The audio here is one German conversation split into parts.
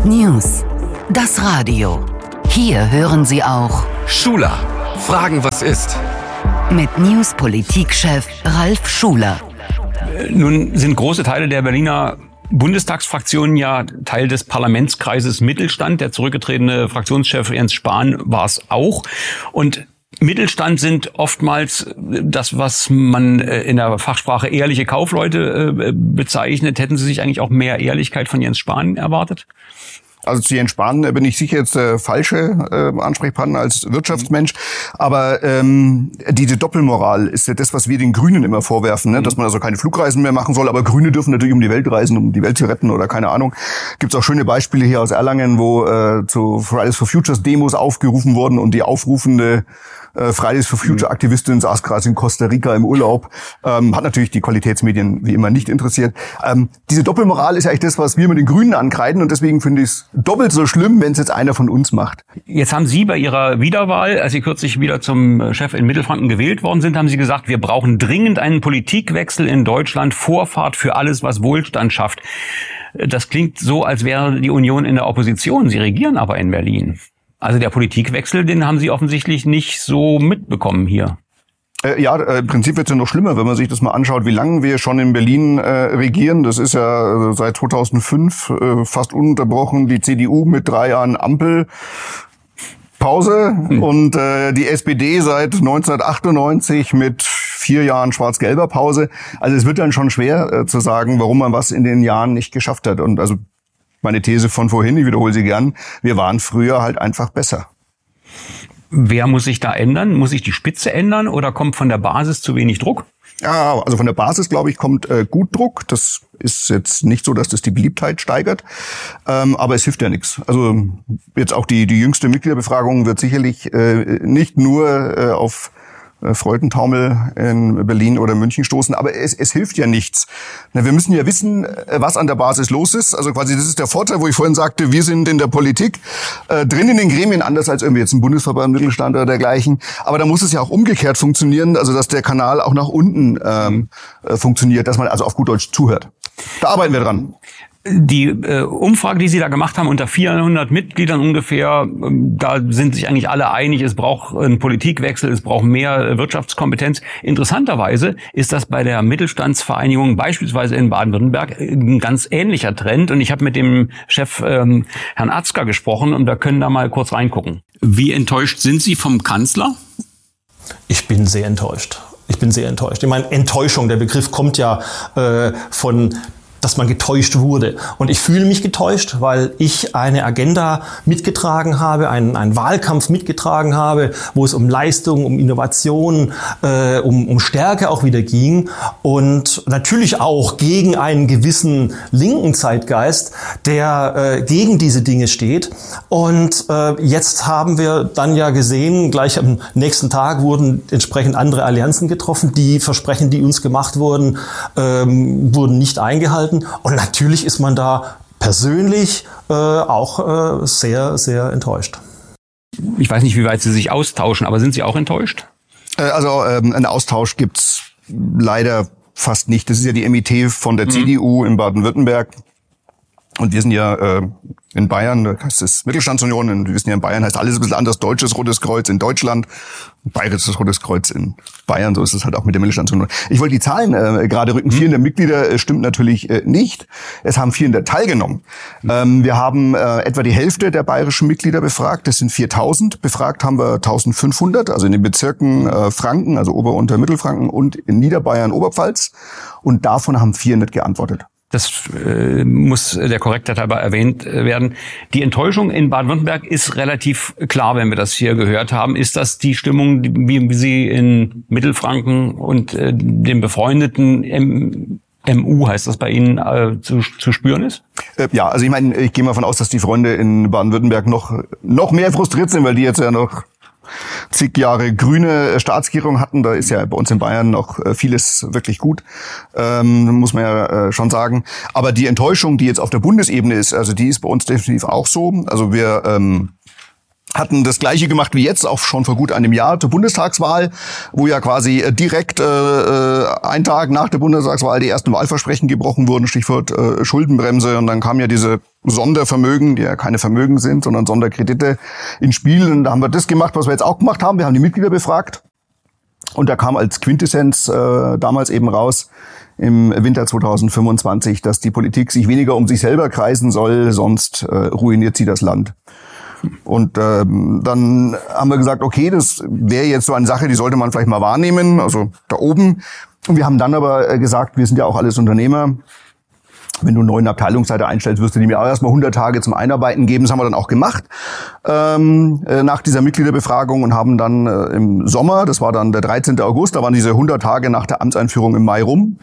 News. Das Radio. Hier hören Sie auch Schuler. Fragen, was ist? Mit News-Politikchef Ralf Schuler. Nun sind große Teile der Berliner Bundestagsfraktionen ja Teil des Parlamentskreises Mittelstand. Der zurückgetretene Fraktionschef Jens Spahn war es auch. Und Mittelstand sind oftmals das, was man in der Fachsprache ehrliche Kaufleute bezeichnet. Hätten Sie sich eigentlich auch mehr Ehrlichkeit von Jens Spahn erwartet? Also zu Jens Spahn bin ich sicher jetzt der falsche Ansprechpartner als Wirtschaftsmensch. Aber diese Doppelmoral ist ja das, was wir den Grünen immer vorwerfen, ne? Dass man also keine Flugreisen mehr machen soll. Aber Grüne dürfen natürlich um die Welt reisen, um die Welt zu retten oder keine Ahnung. Gibt's auch schöne Beispiele hier aus Erlangen, wo zu Fridays for Futures Demos aufgerufen wurden und die aufrufende Fridays for Future Aktivistin saß gerade in Costa Rica im Urlaub. Hat natürlich die Qualitätsmedien wie immer nicht interessiert. Diese Doppelmoral ist ja eigentlich das, was wir mit den Grünen ankreiden. Und deswegen finde ich es doppelt so schlimm, wenn es jetzt einer von uns macht. Jetzt haben Sie bei Ihrer Wiederwahl, als Sie kürzlich wieder zum Chef in Mittelfranken gewählt worden sind, haben Sie gesagt, wir brauchen dringend einen Politikwechsel in Deutschland, Vorfahrt für alles, was Wohlstand schafft. Das klingt so, als wäre die Union in der Opposition. Sie regieren aber in Berlin. Also der Politikwechsel, den haben Sie offensichtlich nicht so mitbekommen hier. Im Prinzip wird es ja noch schlimmer, wenn man sich das mal anschaut, wie lange wir schon in Berlin regieren. Das ist ja seit 2005 fast ununterbrochen die CDU mit 3 Jahren Ampelpause und die SPD seit 1998 mit 4 Jahren schwarz-gelber Pause. Also es wird dann schon schwer zu sagen, warum man was in den Jahren nicht geschafft hat. Und also meine These von vorhin, ich wiederhole sie gern, wir waren früher halt einfach besser. Wer muss sich da ändern? Muss sich die Spitze ändern oder kommt von der Basis zu wenig Druck? Ja, also von der Basis, glaube ich, kommt gut Druck. Das ist jetzt nicht so, dass das die Beliebtheit steigert, aber es hilft ja nichts. Also jetzt auch die jüngste Mitgliederbefragung wird sicherlich nicht nur auf Freudentaumel in Berlin oder München stoßen, aber es hilft ja nichts. Wir müssen ja wissen, was an der Basis los ist. Also quasi das ist der Vorteil, wo ich vorhin sagte, wir sind in der Politik drin in den Gremien, anders als irgendwie jetzt ein Bundesverband, Mittelstand oder dergleichen. Aber da muss es ja auch umgekehrt funktionieren, also dass der Kanal auch nach unten funktioniert, dass man also auf gut Deutsch zuhört. Da arbeiten wir dran. Die Umfrage, die Sie da gemacht haben, unter 400 Mitgliedern ungefähr, da sind sich eigentlich alle einig, es braucht einen Politikwechsel, es braucht mehr Wirtschaftskompetenz. Interessanterweise ist das bei der Mittelstandsvereinigung beispielsweise in Baden-Württemberg ein ganz ähnlicher Trend. Und ich habe mit dem Chef Herrn Atzger gesprochen und wir können da mal kurz reingucken. Wie enttäuscht sind Sie vom Kanzler? Ich bin sehr enttäuscht. Ich meine, Enttäuschung, der Begriff kommt ja von dass man getäuscht wurde. Und ich fühle mich getäuscht, weil ich eine Agenda mitgetragen habe, einen Wahlkampf mitgetragen habe, wo es um Leistung, um Innovation, um Stärke auch wieder ging und natürlich auch gegen einen gewissen linken Zeitgeist, der gegen diese Dinge steht. Und jetzt haben wir dann ja gesehen, gleich am nächsten Tag wurden entsprechend andere Allianzen getroffen. Die Versprechen, die uns gemacht wurden, wurden nicht eingehalten. Und natürlich ist man da persönlich auch sehr, sehr enttäuscht. Ich weiß nicht, wie weit Sie sich austauschen, aber sind Sie auch enttäuscht? Also einen Austausch gibt's leider fast nicht. Das ist ja die MIT von der CDU in Baden-Württemberg. Und wir sind ja in Bayern, da heißt es Mittelstandsunion, und wir wissen ja, in Bayern heißt alles ein bisschen anders, Deutsches Rotes Kreuz in Deutschland, Bayerisches Rotes Kreuz in Bayern, so ist es halt auch mit der Mittelstandsunion. Ich wollte die Zahlen gerade rücken, 400 Mitglieder stimmt natürlich nicht, es haben 400 teilgenommen. Wir haben etwa die Hälfte der bayerischen Mitglieder befragt, das sind 4.000, befragt haben wir 1.500, also in den Bezirken Franken, also Ober- und Mittelfranken und in Niederbayern, Oberpfalz, und davon haben 400 geantwortet. Das muss der Korrektheit halber erwähnt werden. Die Enttäuschung in Baden-Württemberg ist relativ klar, wenn wir das hier gehört haben. Ist das die Stimmung, wie sie in Mittelfranken und dem befreundeten MU, heißt das bei Ihnen, zu spüren ist? Ja, also ich meine, ich gehe mal davon aus, dass die Freunde in Baden-Württemberg noch mehr frustriert sind, weil die jetzt ja noch zig Jahre grüne Staatsregierung hatten. Da ist ja bei uns in Bayern noch vieles wirklich gut, muss man ja schon sagen. Aber die Enttäuschung, die jetzt auf der Bundesebene ist, also die ist bei uns definitiv auch so. Also wir hatten das Gleiche gemacht wie jetzt, auch schon vor gut einem Jahr zur Bundestagswahl, wo ja quasi direkt einen Tag nach der Bundestagswahl die ersten Wahlversprechen gebrochen wurden, Stichwort Schuldenbremse. Und dann kamen ja diese Sondervermögen, die ja keine Vermögen sind, sondern Sonderkredite ins Spiel. Und da haben wir das gemacht, was wir jetzt auch gemacht haben. Wir haben die Mitglieder befragt. Und da kam als Quintessenz damals eben raus, im Winter 2025, dass die Politik sich weniger um sich selber kreisen soll, sonst ruiniert sie das Land. Und dann haben wir gesagt, okay, das wäre jetzt so eine Sache, die sollte man vielleicht mal wahrnehmen, also da oben. Und wir haben dann aber gesagt, wir sind ja auch alles Unternehmer. Wenn du einen neuen Abteilungsleiter einstellst, wirst du dem ja auch erstmal 100 Tage zum Einarbeiten geben. Das haben wir dann auch gemacht nach dieser Mitgliederbefragung und haben dann im Sommer, das war dann der 13. August, da waren diese 100 Tage nach der Amtseinführung im Mai rum,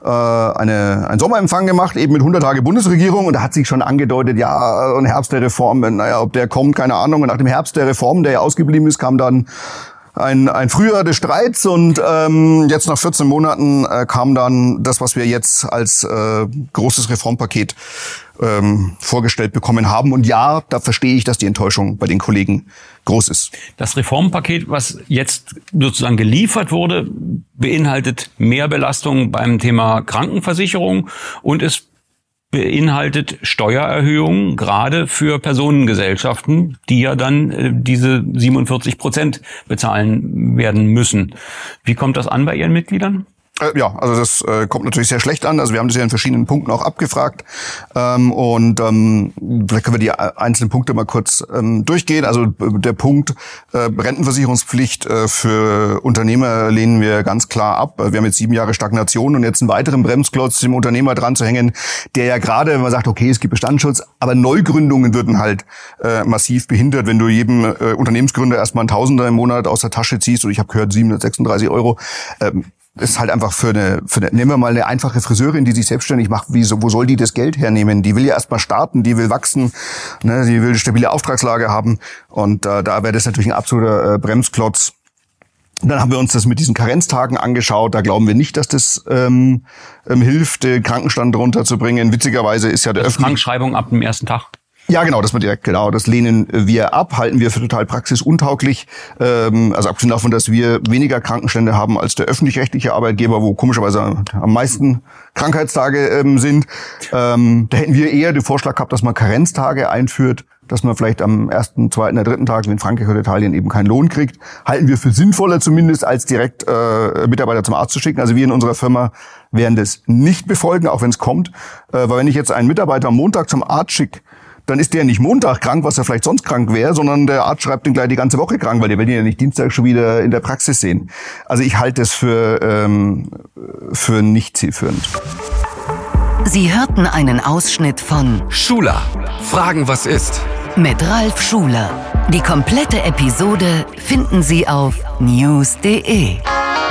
einen Sommerempfang gemacht, eben mit 100 Tage Bundesregierung. Und da hat sich schon angedeutet, ja, ein Herbst der Reform, naja, ob der kommt, keine Ahnung. Und nach dem Herbst der Reform, der ja ausgeblieben ist, kam dann ein Frühjahr des Streits und jetzt nach 14 Monaten kam dann das, was wir jetzt als großes Reformpaket vorgestellt bekommen haben. Und ja, da verstehe ich, dass die Enttäuschung bei den Kollegen groß ist. Das Reformpaket, was jetzt sozusagen geliefert wurde, beinhaltet Mehrbelastung beim Thema Krankenversicherung und es beinhaltet Steuererhöhungen, gerade für Personengesellschaften, die ja dann diese 47% bezahlen werden müssen. Wie kommt das an bei Ihren Mitgliedern? Ja, also das kommt natürlich sehr schlecht an. Also wir haben das ja in verschiedenen Punkten auch abgefragt. Vielleicht können wir die einzelnen Punkte mal kurz durchgehen. Also der Punkt Rentenversicherungspflicht für Unternehmer lehnen wir ganz klar ab. Wir haben jetzt 7 Jahre Stagnation und jetzt einen weiteren Bremsklotz dem Unternehmer dran zu hängen, der ja gerade, wenn man sagt, okay, es gibt Bestandsschutz, aber Neugründungen würden halt massiv behindert, wenn du jedem Unternehmensgründer erstmal einen Tausender im Monat aus der Tasche ziehst. Und ich habe gehört, 736 €. Ist halt einfach für eine, nehmen wir mal eine einfache Friseurin, die sich selbstständig macht, wo soll die das Geld hernehmen? Die will ja erstmal starten, die will wachsen, ne, die will eine stabile Auftragslage haben und da wäre das natürlich ein absoluter Bremsklotz. Und dann haben wir uns das mit diesen Karenztagen angeschaut, da glauben wir nicht, dass das hilft, den Krankenstand runterzubringen. Witzigerweise ist ja der Krankschreibung ab dem ersten Tag. Ja, genau, das lehnen wir ab, halten wir für total praxisuntauglich. Also abgesehen davon, dass wir weniger Krankenstände haben als der öffentlich-rechtliche Arbeitgeber, wo komischerweise am meisten Krankheitstage sind. Da hätten wir eher den Vorschlag gehabt, dass man Karenztage einführt, dass man vielleicht am 1., 2., 3. Tag, wie in Frankreich oder Italien, eben keinen Lohn kriegt. Halten wir für sinnvoller zumindest, als direkt Mitarbeiter zum Arzt zu schicken. Also wir in unserer Firma werden das nicht befolgen, auch wenn es kommt. Weil wenn ich jetzt einen Mitarbeiter am Montag zum Arzt schicke, dann ist der nicht Montag krank, was er vielleicht sonst krank wäre, sondern der Arzt schreibt ihn gleich die ganze Woche krank, weil der will ihn ja nicht Dienstag schon wieder in der Praxis sehen. Also ich halte es für nicht zielführend. Sie hörten einen Ausschnitt von Schuler. Fragen, was ist? mit Ralf Schuler. Die komplette Episode finden Sie auf news.de.